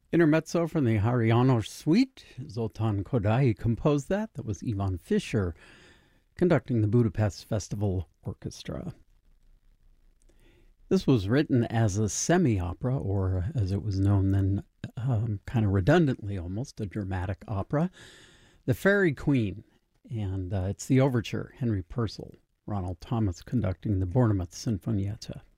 Intermezzo from the Hariano Suite. Zoltan Kodaly composed that. That was Ivan Fischer conducting the Budapest Festival Orchestra. This was written as a semi-opera, or as it was known then, kind of redundantly almost, a dramatic opera, The Fairy Queen. And it's the overture, Henry Purcell, Ronald Thomas conducting the Bournemouth Sinfonietta.